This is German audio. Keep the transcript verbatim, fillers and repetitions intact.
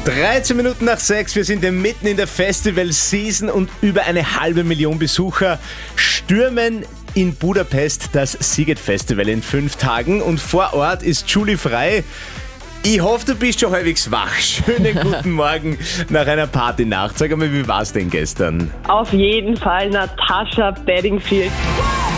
dreizehn Minuten nach sechs, wir sind ja mitten in der Festival-Season und über eine halbe Million Besucher stürmen in Budapest das Sziget-Festival in fünf Tagen und vor Ort ist Julie Frey. Ich hoffe, du bist schon halbwegs wach. Schönen guten Morgen nach einer Partynacht. Sag einmal, wie war's denn gestern? Auf jeden Fall Natasha Bedingfield.